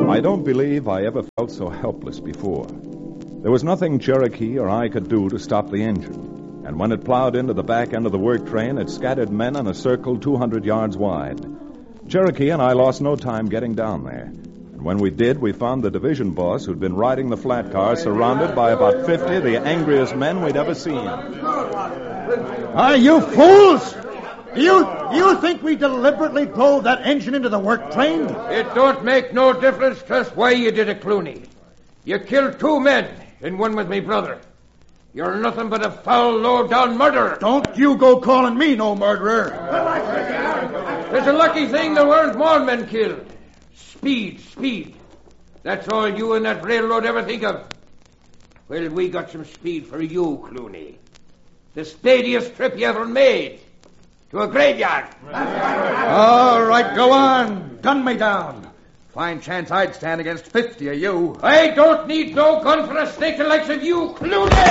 I don't believe I ever felt so helpless before. There was nothing Cherokee or I could do to stop the engine. And when it plowed into the back end of the work train, it scattered men in a circle 200 yards wide. Cherokee and I lost no time getting down there. And when we did, we found the division boss who'd been riding the flat car surrounded by about 50 of the angriest men we'd ever seen. Are you fools? Do you think we deliberately drove that engine into the work train? It don't make no difference to us why you did it, Clooney. You killed 2 men, and one was my brother. You're nothing but a foul, low-down murderer. Don't you go calling me no murderer. There's a lucky thing there weren't more men killed. Speed. That's all you and that railroad ever think of. Well, we got some speed for you, Clooney. The speediest trip you ever made. To a graveyard. All right, go on. Gun me down. Fine chance I'd stand against 50 of you. I don't need no gun for a snake the likes of you, Clooney.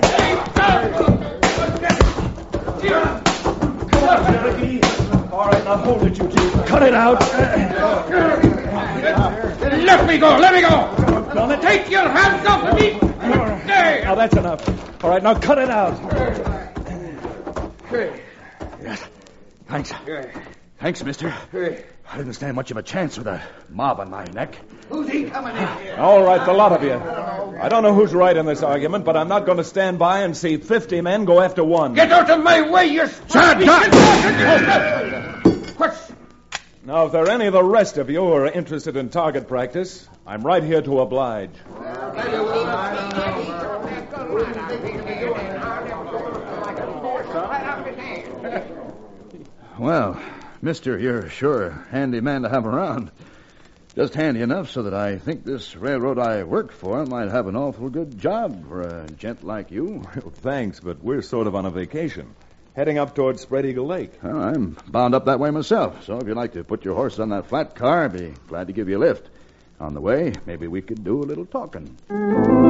All right, now hold it, you two. Cut it out. Let me go. Take your hands off me. There. Now, that's enough. All right, now cut it out. Yes. Thanks, mister. I didn't stand much of a chance with a mob on my neck. Who's he coming in here? All right, the lot of you. I don't know who's right in this argument, but I'm not going to stand by and see 50 men go after one. Get out of my way, you... Shut up! What's... Now, if there are any of the rest of you who are interested in target practice, I'm right here to oblige. Well, mister, you're sure a handy man to have around. Just handy enough so that I think this railroad I work for might have an awful good job for a gent like you. Well, thanks, but we're sort of on a vacation. Heading up towards Spread Eagle Lake. Well, I'm bound up that way myself, so if you'd like to put your horse on that flat car, I'd be glad to give you a lift. On the way, maybe we could do a little talking.